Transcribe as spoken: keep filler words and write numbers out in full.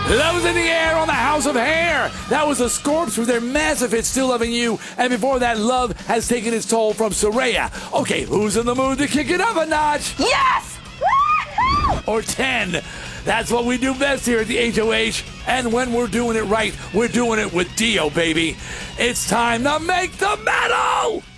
That was In the Air on the House of Hair. That was the Scorps with their massive hit Still Loving You. And before that, Love Has Taken Its Toll from Soraya. Okay, who's in the mood to kick it up a notch? Yes! Or ten. That's what we do best here at the H O H. And when we're doing it right, we're doing it with Dio, baby. It's time to make the metal!